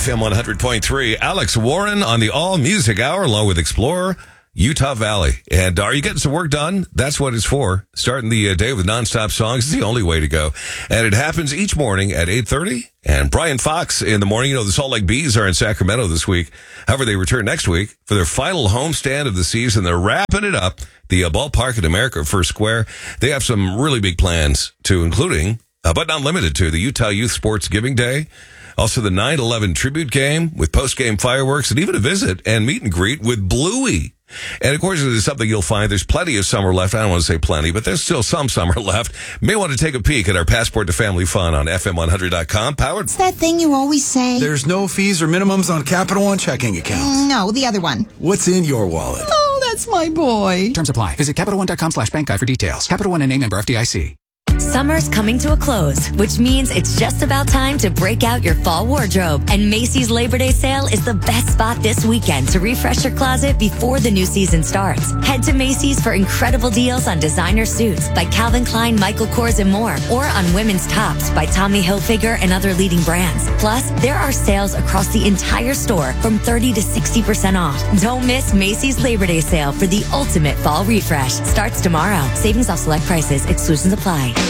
FM 100.3. Alex Warren on the All Music Hour along with Explorer, Utah Valley. And are you getting some work done? That's what it's for. Starting the day with nonstop songs is the only way to go. And it happens each morning at 8:30. And Brian Fox in the morning. You know, the Salt Lake Bees are in Sacramento this week. However, they return next week for their final homestand of the season. They're wrapping it up. The ballpark at America First Square. They have some really big plans to including, but not limited to, the Utah Youth Sports Giving Day. Also the 9/11 tribute game with post-game fireworks and even a visit and meet and greet with Bluey. And of course, it is something you'll find. There's plenty of summer left. I don't want to say plenty, but there's still some summer left. May want to take a peek at our Passport to Family Fun on FM100.com. Powered. What's that thing you always say? There's no fees or minimums on Capital One checking accounts. No, the other one. What's in your wallet? Oh, that's my boy. Terms apply. Visit CapitalOne.com/bank guide for details. Capital One and a member FDIC. Summer's coming to a close, which means it's just about time to break out your fall wardrobe. And Macy's Labor Day sale is the best spot this weekend to refresh your closet before the new season starts. Head to Macy's for incredible deals on designer suits by Calvin Klein, Michael Kors, and more, or on women's tops by Tommy Hilfiger and other leading brands. Plus, there are sales across the entire store from 30 to 60% off. Don't miss Macy's Labor Day sale for the ultimate fall refresh. Starts tomorrow. Savings off select prices. Exclusions apply.